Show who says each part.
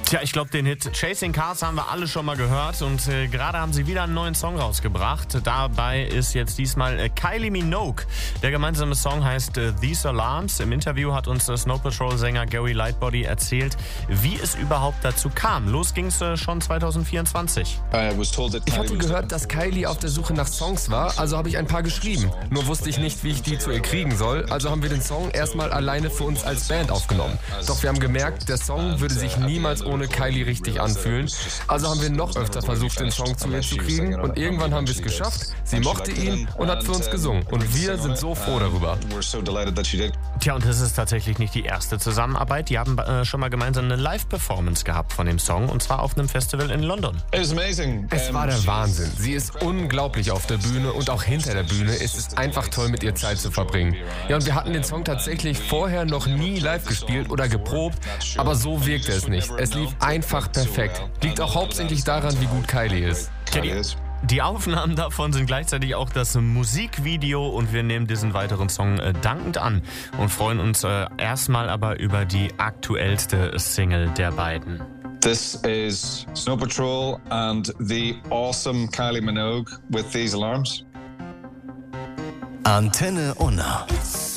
Speaker 1: Tja, ich glaube, den Hit Chasing Cars haben wir alle schon mal gehört und gerade haben sie wieder einen neuen Song rausgebracht. Dabei ist jetzt diesmal Kylie Minogue. Der gemeinsame Song heißt These Alarms. Im Interview hat uns Snow Patrol-Sänger Gary Lightbody erzählt, wie es überhaupt dazu kam. Los ging's schon 2024.
Speaker 2: Ich hatte gehört, dass Kylie auf der Suche nach Songs war, also habe ich ein paar geschrieben. Nur wusste ich nicht, wie ich die zu ihr kriegen soll, also haben wir den Song erstmal alleine für uns als Band aufgenommen. Doch wir haben gemerkt, der Song würde sich niemals ohne Kylie richtig anfühlen. Also haben wir noch öfter versucht, den Song zu ihr zu kriegen und irgendwann haben wir es geschafft. Sie mochte ihn und hat für uns gesungen und wir sind so froh darüber.
Speaker 1: Tja, und das ist tatsächlich nicht die erste Zusammenarbeit. Die haben schon mal gemeinsam eine Live-Performance gehabt von dem Song und zwar auf einem Festival in London.
Speaker 2: Es war der Wahnsinn. Sie ist unglaublich auf der Bühne und auch hinter der Bühne ist es einfach toll, mit ihr Zeit zu verbringen. Ja, und wir hatten den Song tatsächlich vorher noch nie live gespielt oder geprobt, aber so wirkte es nicht. Es lief einfach perfekt. Liegt auch hauptsächlich daran, wie gut Kylie ist.
Speaker 1: Die Aufnahmen davon sind gleichzeitig auch das Musikvideo und wir nehmen diesen weiteren Song dankend an und freuen uns erstmal aber über die aktuellste Single der beiden.
Speaker 3: This is Snow Patrol and the awesome Kylie Minogue with These Alarms.
Speaker 4: Antenne Unna.